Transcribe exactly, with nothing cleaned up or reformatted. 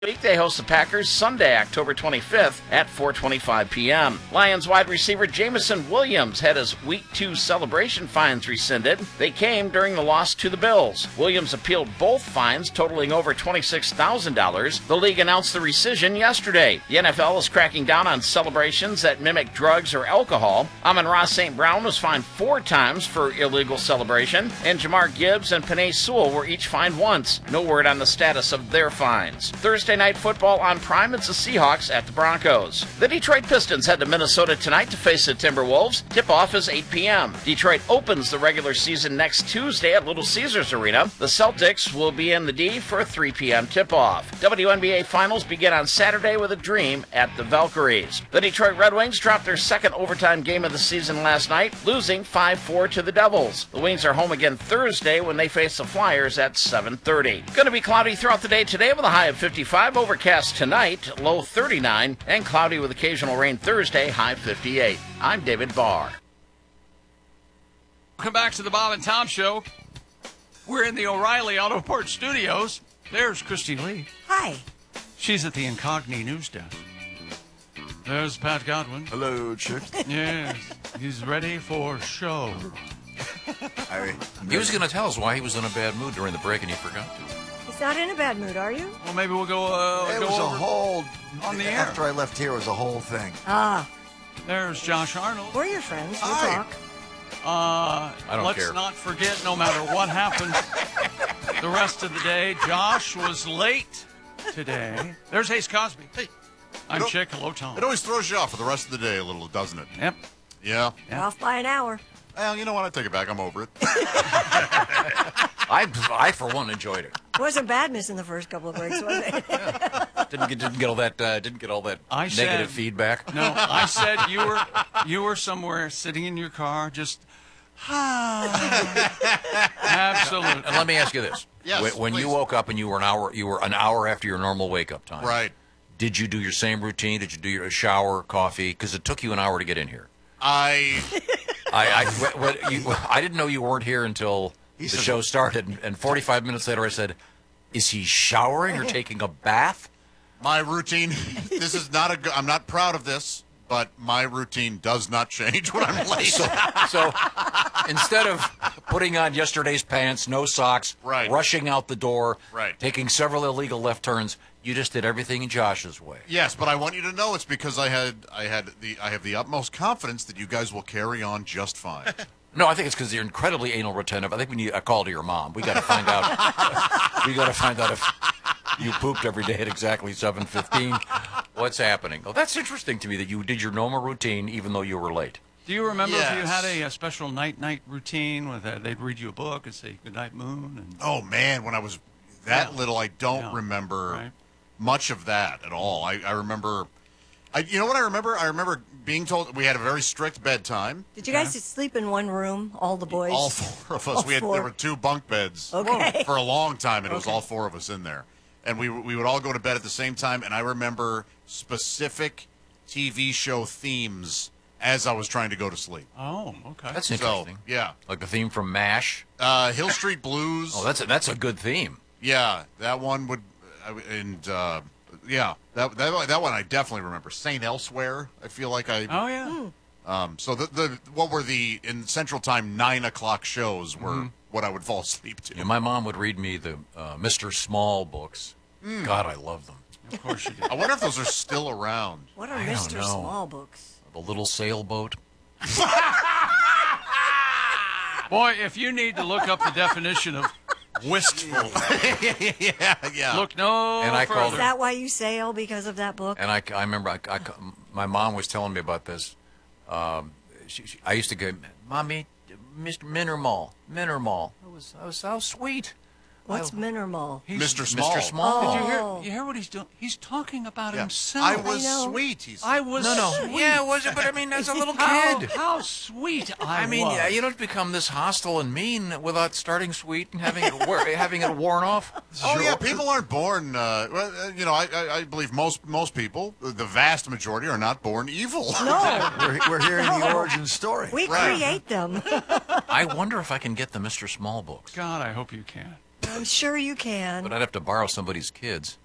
Week they host the Packers Sunday, October twenty-fifth at four twenty-five p.m. Lions wide receiver Jameson Williams had his Week two celebration fines rescinded. They came during the loss to the Bills. Williams appealed both fines, totaling over twenty-six thousand dollars. The league announced the rescission yesterday. The N F L is cracking down on celebrations that mimic drugs or alcohol. Amon-Ra Saint Brown was fined four times for illegal celebration, and Jamar Gibbs and Penei Sewell were each fined once. No word on the status of their fines. Thursday Night Football on Prime, it's the Seahawks at the Broncos. The Detroit Pistons head to Minnesota tonight to face the Timberwolves. Tip-off is eight p.m. Detroit opens the regular season next Tuesday at Little Caesars Arena. The Celtics will be in the D for a three p.m. tip-off. W N B A Finals begin on Saturday with a Dream at the Valkyries. The Detroit Red Wings dropped their second overtime game of the season last night, losing five four to the Devils. The Wings are home again Thursday when they face the Flyers at seven thirty. Going to be cloudy throughout the day today with a high of fifty-five. Overcast tonight, low thirty-nine, and cloudy with occasional rain Thursday, high fifty-eight. I'm David Barr. Welcome back to the Bob and Tom Show. We're in the O'Reilly Auto Parts Studios. There's Christy Lee. Hi. She's at the Incogni News Desk. There's Pat Godwin. Hello, Chick. Yes, he's ready for show. I, He was going to tell us why he was in a bad mood during the break, and he forgot to. He's not in a bad mood, are you? Well, maybe we'll go. Uh, it go was a over whole. on the air. After I left here, it was a whole thing. Ah, There's Josh Arnold. we're your friends. We'll Hi. talk. Uh, I don't let's care. not forget, no matter what happens the rest of the day, Josh was late today. There's Hayes Cosby. Hey. I'm don't- Chick. Hello, Tom. It always throws you off for the rest of the day a little, doesn't it? Yep. Yeah. We're off by an hour. Well, you know what? I take it back. I'm over it. I, I for one, enjoyed it. It wasn't bad missing the first couple of breaks, was it? Didn't get didn't get all that uh, didn't get all that I negative said- feedback. No, I said you were you were somewhere sitting in your car, just absolutely. And let me ask you this: Yes, when, when you please. woke up and you were an hour you were an hour after your normal wake up time, Right. Did you do your same routine? Did you do your shower, coffee? Because it took you an hour to get in here. I. I I, what, what, you, I didn't know you weren't here until the said- show started, and, and forty-five minutes later I said, "Is he showering or taking a bath?" My routine. This is not a. go- I'm not proud of this, but my routine does not change when I'm late. So, so instead of putting on yesterday's pants, no socks, Right. rushing out the door, Right. taking several illegal left turns, you just did everything in Josh's way. Yes, but I want you to know it's because I had. I had the. I have the utmost confidence that you guys will carry on just fine. No, I think it's because you're incredibly anal retentive. I think we need a call to your mom. We got to find out. we got to find out if you pooped every day at exactly seven fifteen. What's happening? Oh, that's interesting to me that you did your normal routine even though you were late. Do you remember if you Yes. had a, a special night-night routine with uh, they'd read you a book and say "Good night, Moon"? And Oh man, when I was that Yeah. little, I don't Yeah. remember Right. much of that at all. I, I remember. I, you know what I remember? I remember being told we had a very strict bedtime. Did you guys sleep in one room, all the boys? All four of us. All we had four. there were two bunk beds Okay. for a long time, and it was Okay. all four of us in there. And we we would all go to bed at the same time. And I remember specific T V show themes as I was trying to go to sleep. oh, okay. That's So interesting. yeah, Like the theme from MASH. uh, Hill Street Blues. Oh, that's a, that's a good theme. Yeah, that one would, uh, and uh, yeah, that, that that one I definitely remember. Saint Elsewhere. I feel like I. oh yeah. Um, so the the what were the in Central Time nine o'clock shows were what I would fall asleep to. Yeah, my mom would read me the uh, Mister Small books. God, I love them. Of course you did. I wonder if those are still around. What are I don't Mister know. Small books? The Little Sailboat. Boy, if you need to look up the definition of wistful, yeah, yeah. look no And I further. called Is that why you sail because of that book? And I, I remember I, I, my mom was telling me about this. Um, she, she, I used to go, Mommy, Mister Minnermall, Minnermall. That was, that was how sweet. What's I- Minermall? He's- Mister Small. Mister Small. Did you hear? Oh. You hear what he's doing? He's talking about Yeah. himself. I was I know. sweet. He's. I was. No, no. Sweet. Yeah, was it? But I mean, as a little How, kid. how sweet I, I mean, was. yeah, you don't become this hostile and mean without starting sweet and having it wear, having it worn off. Oh yeah, people aren't born. Uh, well, uh, you know, I, I, I believe most most people, the vast majority, are not born evil. No, We're, we're hearing the origin story. we Right. create them. I wonder if I can get the Mister Small books. God, I hope you can. I'm sure you can. But I'd have to borrow somebody's kids.